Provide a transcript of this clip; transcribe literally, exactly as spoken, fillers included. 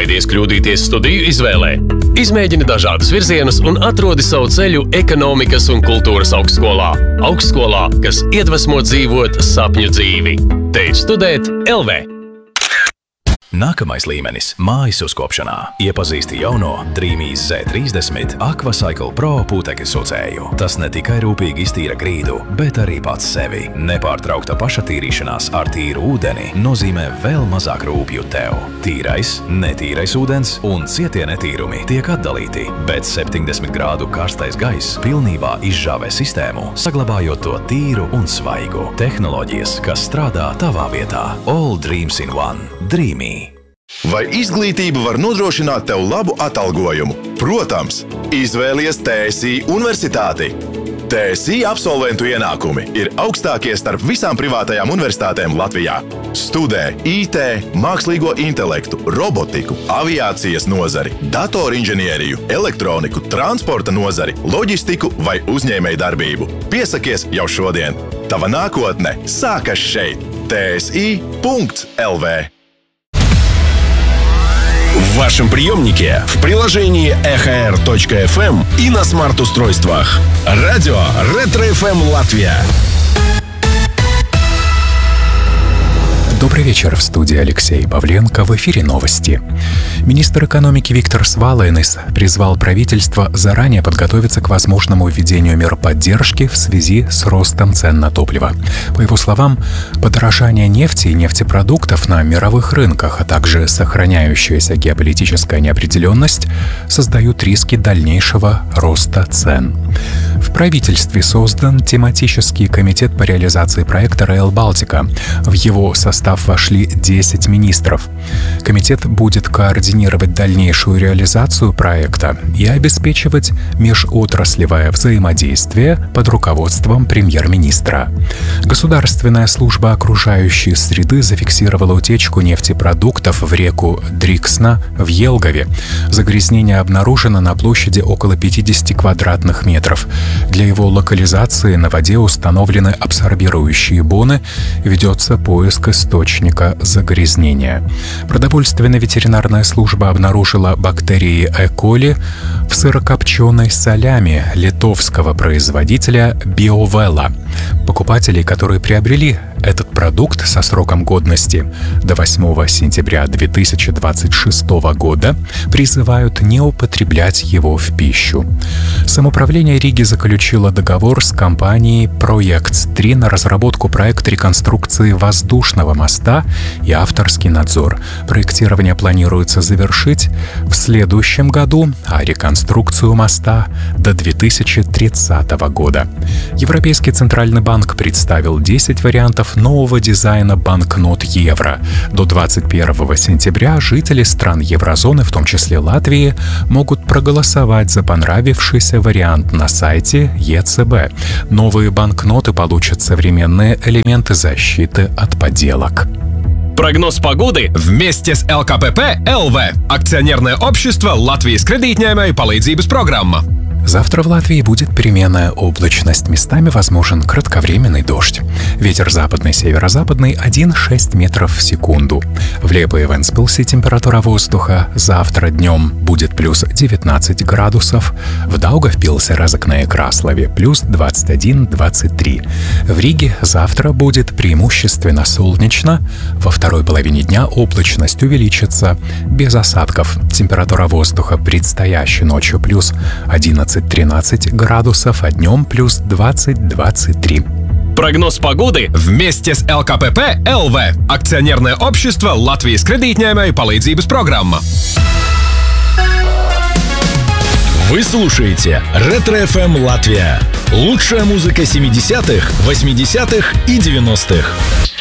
Nebaidies kļūdīties studiju izvēlē. Izmēģini dažādus virzienus un atrodi savu ceļu ekonomikas un kultūras augstskolā. Augstskolā, kas iedvesmo dzīvot sapņu dzīvi. Te ir Studēt L V. Nākamais līmenis – mājas uzkopšanā. Iepazīsti jauno Dreamīs Z trīsdesmit Aquacycle Pro putekļu sucēju. Tas ne tikai rūpīgi iztīra grīdu, bet arī pats sevi. Nepārtraukta pašatīrīšanās ar tīru ūdeni nozīmē vēl mazāk rūpju tev. Tīrais, netīrais ūdens un cietie netīrumi tiek atdalīti, bet septiņdesmit grādu karstais gaiss pilnībā izžāvē sistēmu, saglabājot to tīru un svaigu. Tehnoloģijas, kas strādā tavā vietā. All dreams in one. Dreamy. Vai izglītība var nodrošināt tev labu atalgojumu? Protams, izvēlies T S I universitāti. T S I absolventu ienākumi ir augstākie starp visām privātajām universitātēm Latvijā. Studē I T, mākslīgo intelektu, robotiku, aviācijas nozari, datorinženieriju, elektroniku, transporta nozari, loģistiku vai uzņēmēju darbību. Piesakies jau šodien. Tava nākotne sākas šeit. T S I punkt L V. В вашем приемнике, в приложении эх эр точка эф эм и на смарт-устройствах. Радио Ретро эф эм Латвия. Добрый вечер, в студии Алексей Павленко, в эфире новости. Министр экономики Виктор Свалайнис призвал правительство заранее подготовиться к возможному введению мер поддержки в связи с ростом цен на топливо. По его словам, подорожание нефти и нефтепродуктов на мировых рынках, а также сохраняющаяся геополитическая неопределенность создают риски дальнейшего роста цен. В правительстве создан тематический комитет по реализации проекта Rail Baltica. В его состав вошли десять министров. Комитет будет координировать дальнейшую реализацию проекта и обеспечивать межотраслевое взаимодействие под руководством премьер-министра. Государственная служба окружающей среды зафиксировала утечку нефтепродуктов в реку Дриксна в Елгове. Загрязнение обнаружено на площади около пятьдесят квадратных метров. Для его локализации на воде установлены абсорбирующие боны, ведется поиск источника загрязнения. Продовольственно-ветеринарная служба обнаружила бактерии Э. коли в сырокопченой солями литовского производителя Биовелла. Покупателей, которые приобрели этот продукт со сроком годности до восьмого сентября две тысячи двадцать шестого года, призывают не употреблять его в пищу. Самоуправление Риги заключило договор с компанией Проектс три на разработку проекта реконструкции воздушного моста и авторский надзор. Проектирование планируется завершить в следующем году, а реконструкцию моста до две тысячи тридцатого года. Европейский центральный банк представил десять вариантов нового дизайна банкнот евро. До двадцать первого сентября жители стран еврозоны, в том числе Латвии, могут проголосовать за понравившийся вариант на сайте Е Цэ Бэ. Новые банкноты получат современные элементы защиты от подделок. Прогноз погоды Вместе с эл ка пэ пэ эл вэ. Акционерное общество Латвijas kredītņēmēju palīdzības программа. Завтра в Латвии будет переменная облачность. Местами возможен кратковременный дождь. Ветер западный, северо-западный один-шесть метров в секунду. В Лепо и Вентспилсе температура воздуха завтра днем будет плюс девятнадцать градусов. В Даугавпилсе, Разокне и Краслове плюс двадцать один - двадцать три. В Риге завтра будет преимущественно солнечно. Во второй половине дня облачность увеличится без осадков. Температура воздуха предстоящей ночью плюс одиннадцать-тринадцать градусов, а днем плюс двадцать - двадцать три. Прогноз погоды Вместе с эл ка пэ пэ эл вэ. Акционерное общество Латвijas kredītņēmēju palīdzības программа. Вы слушаете Ретро эф эм Латвия. Лучшая музыка семидесятых, восьмидесятых и девяностых.